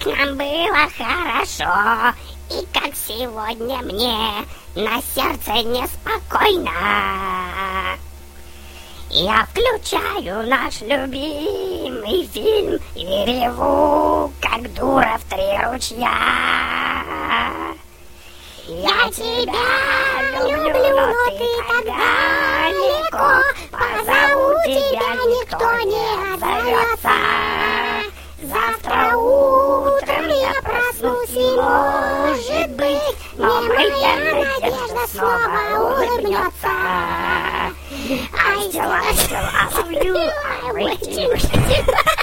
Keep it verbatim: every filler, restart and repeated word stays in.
нам было хорошо, и как сегодня мне на сердце неспокойно. Я включаю наш любимый фильм и реву, как дура в три ручья. Я тебя люблю, но ты так далеко, позову тебя, никто не отзовется. Завтра утром я проснусь, и, может быть, но моя надежда снова улыбнется. I still, I still, I love you, I'm waiting.